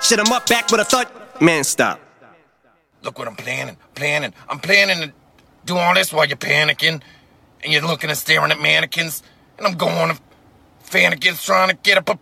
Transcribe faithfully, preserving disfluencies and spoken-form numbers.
Shit, I'm up back with a thud. Man, stop. Look what I'm planning. Planning. I'm planning to do all this while you're panicking. And you're looking and staring at mannequins. And I'm going to Fannikins trying to get up a